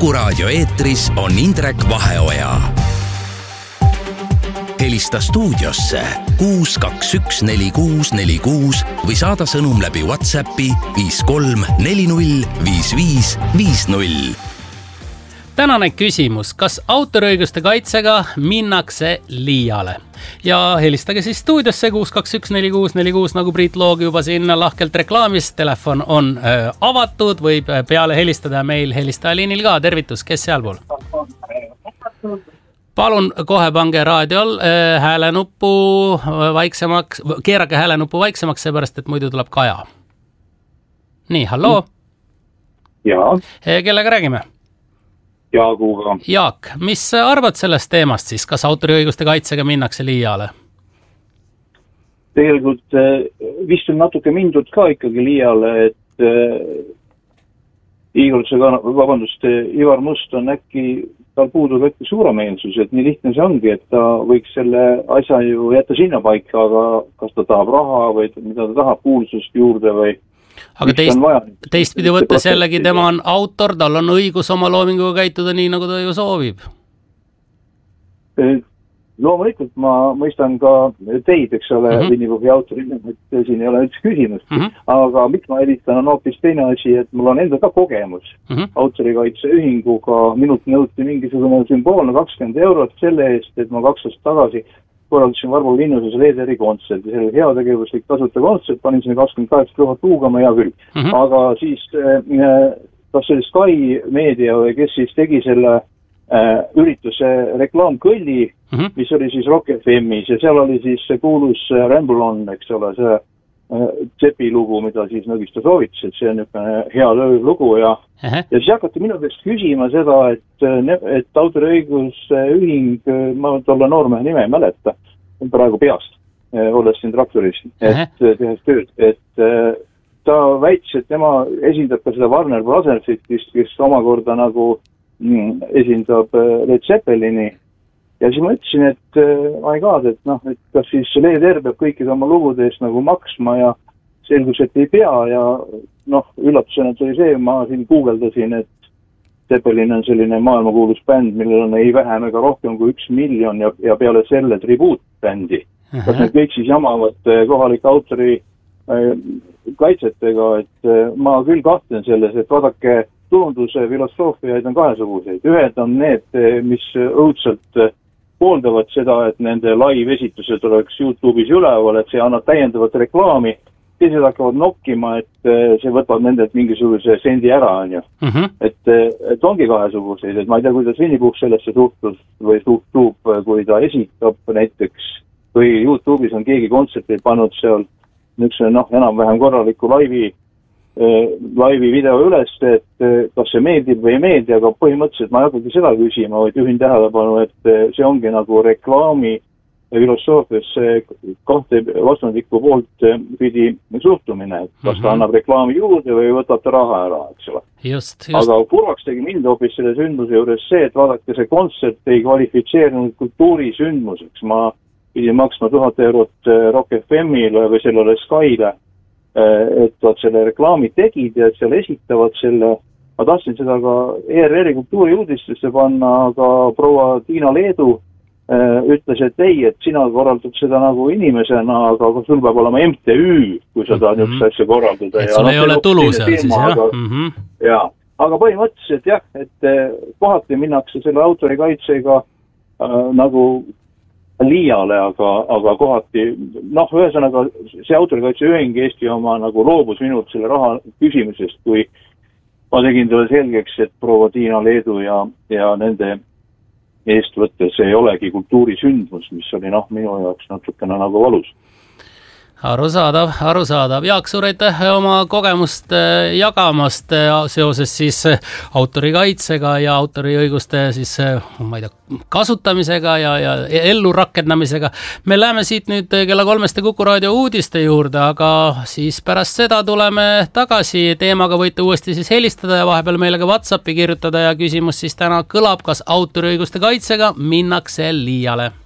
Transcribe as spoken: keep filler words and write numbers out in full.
Kuku Raadio eetris on Indrek Vaheoja. Helista stuudiosse kuus kaks üks neli kuus neli kuus või saada sõnum läbi WhatsAppi viis kolm neli null viis viis viis null. Tänane küsimus, kas autoriõiguste kaitsega minnakse liiale? Ja helistage siis stuudiosse kuus kaks üks neli kuus neli kuus, nagu Priit Loog juba siin lahkelt reklaamis. Telefon on äh, avatud, võib peale helistada meil helistajaliinil ka. Tervitus, kes sealpool? Palun kohe pange raadiol äh, häälenuppu vaiksemaks, keerake häälenuppu vaiksemaks, seepärast, et muidu tuleb Kaja. Nii, halloo? Jaa. Kellega räägime? Jaaguga. Jaak, mis arvad sellest teemast siis, kas autoriõiguste kaitsega minnakse liiale? Tegelikult vist on natuke mindud ka ikkagi liiale, et äh, Igor, vabandust, Ivar Must on äkki, tal puudub äkki suuremeelsus, et nii lihtne see ongi, et ta võiks selle asja ju jätta sinna paika, aga kas ta tahab raha või mida ta tahab kuulsust juurde või aga teist, teistpidi võttes jällegi tema on autor, tal on õigus oma loominguga käituda nii, nagu ta ju soovib. Loomulikult ma mõistan ka teid, eks ole, mm -hmm. Winnipuhhi autori, et siin ei ole üldse küsimus. Mm -hmm. Aga miks ma helistan on hoopis teine asi, et mul on enda ka kogemus mm -hmm. autorikaitseühinguga. Minult nõuti mingisugune sümboolne kakskümmend eurot selle eest, et ma kaks aastat tagasi korraldasin Varbo Linnuses E D R-i kontsert ja selle heategevuslik tasuta kontsert, panin sinna kakskümmend kaheksa tuhat huugama, hea küll. Mm -hmm. Aga siis kas see Sky Media või kes siis tegi selle äh, ürituse reklaamkõlli, mm -hmm. mis oli siis Rock F M-is ja seal oli siis see kuulus Ramble On, eks ole, see Tsepi lugu, mida siis Nõgisto soovitas, et see on niisugune hea lugu ja, uh -huh. ja siis hakati minu käest küsima seda, et, et autoriõigusühing, ma tolle noormehe nime ei mäleta, praegu peast, olles siin traktoris, et uh -huh. tehes tööd, et ta väitis, et tema esindab ka seda Warner Brothersit, kes omakorda nagu mm, esindab Led Zeppelini. Ja siis ma ütlesin, et uh, my god, et noh, et kas siis E D R peab kõikide oma lugude eest nagu maksma ja selgus, et ei pea ja noh, üllatusena tuli see, ma siin guugeldasin, et Zeppelin on selline maailmakuulus bänd, millel on ei vähem ega rohkem kui üks miljon ja, ja peale selle tribuutbändi. Uh -huh. Kas need kõik siis jamavad kohalike autori äh, kaitsetega, et äh, ma küll kahtlen selles, et vaadake, turunduse filosoofiaid on kahesuguseid. Ühed on need, mis õudselt pooldavad seda, et nende live-esitused oleks YouTube'is üleval, et see annab täiendavat reklaami. Teised hakkavad nokkima, et see võtab nendelt mingisuguse sendi ära, on ju. Uh -huh. et, et ongi kahesuguseid, et ma ei tea, kuidas Winnipuhh sellesse suhtus või suhtub, kui ta esitab näiteks, või YouTube'is on keegi kontserti pannud seal niisuguse, noh, enam-vähem korraliku laivi laivi video üles, et kas see meeldib või ei meeldi, aga põhimõtteliselt ma ei hakkagi seda küsima, vaid juhin tähelepanu, et see ongi nagu reklaami filosoofias kahte vastandikku poolt pidi suhtumine, et kas ta annab reklaami juurde või võtab ta raha ära, eks ole. Just, just. Aga kurvaks tegi mind hoopis selle sündmuse juures see, et vaadake, see kontsert ei kvalifitseerinud kultuurisündmuseks. Ma pidin maksma tuhat eurot Rock F M-ile või sellele Skyle, et vaat selle reklaami tegid ja et seal esitavad selle. Ma tahtsin seda ka E R R-i kultuuriuudistesse panna, aga proua Tiina Leedu ütles, et ei, et sina korraldad seda nagu inimesena, aga sul peab olema M T Ü, kui sa tahad niisugust asja korraldada. Et sul ei ole tulu seal siis, jah? Jaa, aga põhimõtteliselt jah, et kohati minnakse selle autorikaitsega äh, nagu liiale, aga, aga kohati, noh, ühesõnaga see autorikaitseühing Eesti oma nagu loobus minult selle raha küsimusest, kui ma tegin talle selgeks, et proua Tiina Leedu ja, ja nende eest võttes ei olegi kultuurisündmus, mis oli noh, minu jaoks natukene nagu valus. Arusaadav, arusaadav. Jaak, suur aitäh oma kogemust jagamast seoses siis autorikaitsega ja autoriõiguste siis, ma ei tea, kasutamisega ja, ja ellu rakendamisega. Me läheme siit nüüd kella kolmeste Kuku Raadio uudiste juurde, aga siis pärast seda tuleme tagasi. Teemaga võite uuesti siis helistada ja vahepeal meile ka WhatsAppi kirjutada ja küsimus siis täna kõlab, kas autoriõiguste kaitsega minnakse liiale.